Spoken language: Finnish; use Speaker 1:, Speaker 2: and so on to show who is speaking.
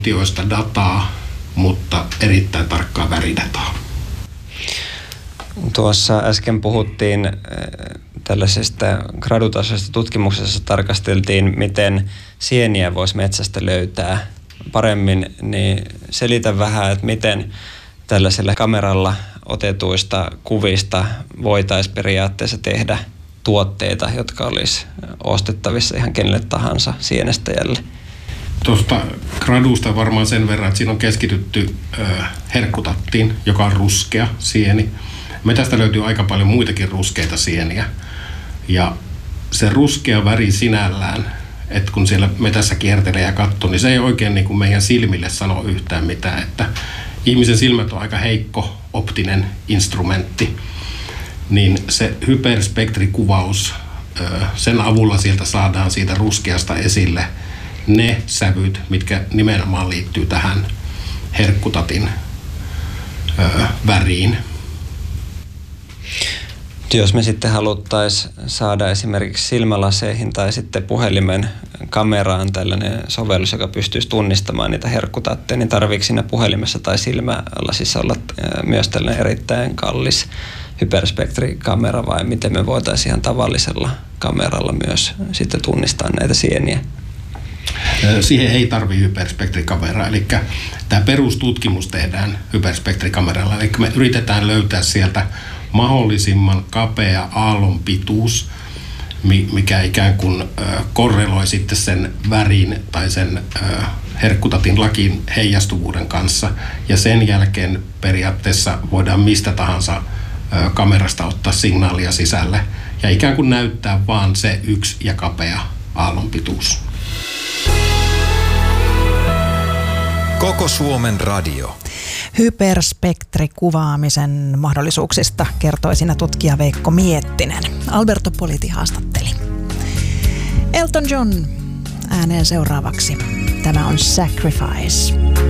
Speaker 1: dataa, mutta erittäin tarkkaa väridataa.
Speaker 2: Tuossa äsken puhuttiin tällaisesta gradutasoisesta tutkimuksessa, tarkasteltiin, miten sieniä voisi metsästä löytää paremmin, niin selitä vähän, että miten tällaisella kameralla otetuista kuvista voitaisiin periaatteessa tehdä tuotteita, jotka olisi ostettavissa ihan kenelle tahansa sienestäjälle.
Speaker 1: Tuosta gradusta varmaan sen verran, että siinä on keskitytty herkkutattiin, joka on ruskea sieni. Metästä löytyy aika paljon muitakin ruskeita sieniä. Ja se ruskea väri sinällään, että kun siellä metässä kiertelee ja katsoo, niin se ei oikein niin kuin meidän silmille sano yhtään mitään. Että ihmisen silmät on aika heikko optinen instrumentti. Niin se hyperspektrikuvaus, sen avulla sieltä saadaan siitä ruskeasta esille ne sävyt, mitkä nimenomaan liittyy tähän herkkutatin väriin.
Speaker 2: Jos me sitten haluttaisiin saada esimerkiksi silmälaseihin tai sitten puhelimen kameraan tällainen sovellus, joka pystyisi tunnistamaan niitä herkkutatteja, niin tarviiko siinä puhelimessa tai silmälasissa olla myös tällainen erittäin kallis hyperspektrikamera vai miten me voitaisiin ihan tavallisella kameralla myös sitten tunnistaa näitä sieniä?
Speaker 1: Siihen ei tarvitse hyperspektrikameraa, eli tämä perustutkimus tehdään hyperspektrikameralla, eli me yritetään löytää sieltä mahdollisimman kapea aallonpituus, mikä ikään kuin korreloi sitten sen värin tai sen herkkutatin lakin heijastuvuuden kanssa, ja sen jälkeen periaatteessa voidaan mistä tahansa kamerasta ottaa signaalia sisälle ja ikään kuin näyttää vaan se yksi ja kapea aallonpituus.
Speaker 3: Koko Suomen radio.
Speaker 4: Hyperspektrikuvaamisen mahdollisuuksista kertoi siinä tutkija Veikko Miettinen. Alberto Politi haastatteli. Elton John ääneen seuraavaksi. Tämä on Sacrifice.